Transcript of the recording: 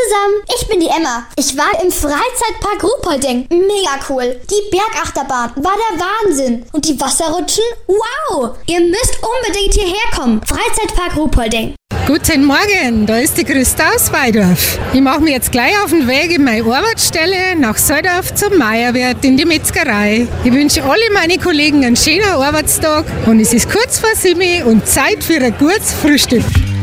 zusammen, ich bin die Emma. Ich war im Freizeitpark Ruhpolding. Mega cool. Die Bergachterbahn war der Wahnsinn. Und die Wasserrutschen? Wow! Ihr müsst unbedingt hierher kommen. Freizeitpark Ruhpolding. Guten Morgen, da ist die Christa aus Weidorf. Ich mache mich jetzt gleich auf den Weg in meine Arbeitsstelle nach Seudorf zum Meierwirt in die Metzgerei. Ich wünsche alle meine Kollegen einen schönen Arbeitstag und es ist kurz vor 7 und Zeit für ein gutes Frühstück.